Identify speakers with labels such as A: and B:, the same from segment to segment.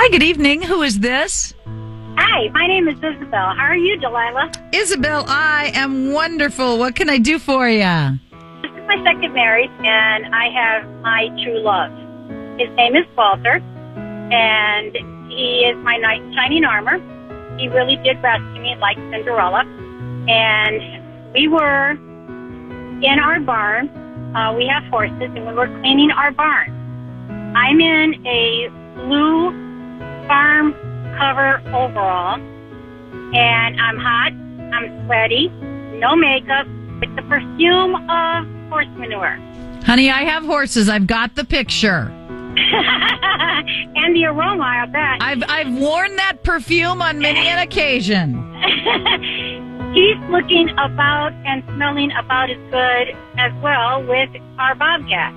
A: Hi, good evening. Who is this?
B: Hi, my name is Isabel. How are you, Delilah?
A: Isabel, I am wonderful. What can I do for you?
B: This is my second marriage, and I have my true love. His name is Walter, and he is my knight in shining armor. He really did rescue me like Cinderella. And we were in our barn. We have horses, and we were cleaning our barn. I'm in a blue farm cover overall, and I'm hot, I'm sweaty, no makeup, with the perfume of horse manure.
A: Honey, I have horses. I've got the picture.
B: And the aroma, I bet.
A: I've worn that perfume on many an occasion.
B: He's looking about and smelling about as good as well with our bobcat.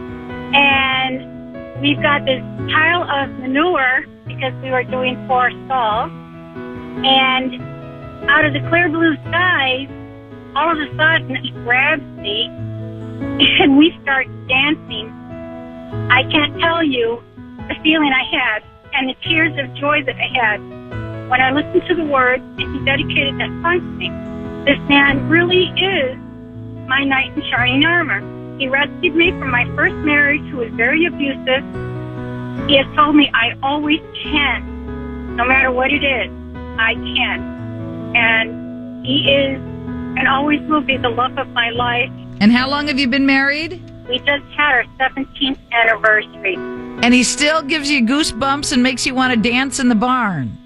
B: And we've got this pile of manure because we were doing 4 stalls. And out of the clear blue skies, all of a sudden he grabs me and we start dancing. I can't tell you the feeling I had and the tears of joy that I had when I listened to the words and he dedicated that song to me. This man really is my knight in shining armor. He rescued me from my first marriage, who was very abusive. He has told me I always can, no matter what it is, I can. And he is and always will be the love of my life.
A: And how long have you been married?
B: We just had our 17th anniversary.
A: And he still gives you goosebumps and makes you want to dance in the barn.